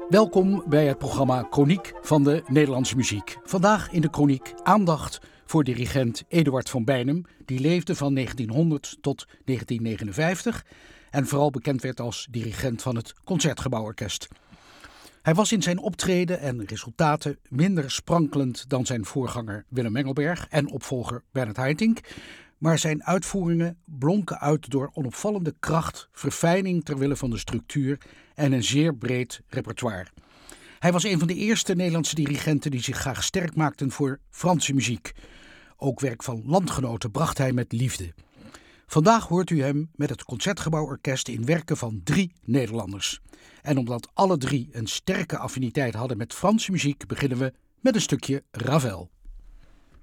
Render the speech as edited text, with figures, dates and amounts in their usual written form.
Welkom bij het programma Chroniek van de Nederlandse muziek. Vandaag in de Chroniek aandacht voor dirigent Eduard van Beinum, die leefde van 1900 tot 1959 en vooral bekend werd als dirigent van het Concertgebouworkest. Hij was in zijn optreden en resultaten minder sprankelend dan zijn voorganger Willem Engelberg en opvolger Bernhard Haitink, maar zijn uitvoeringen blonken uit door onopvallende kracht, verfijning ter wille van de structuur en een zeer breed repertoire. Hij was een van de eerste Nederlandse dirigenten die zich graag sterk maakten voor Franse muziek. Ook werk van landgenoten bracht hij met liefde. Vandaag hoort u hem met het Concertgebouworkest in werken van 3 Nederlanders. En omdat alle 3 een sterke affiniteit hadden met Franse muziek, beginnen we met een stukje Ravel.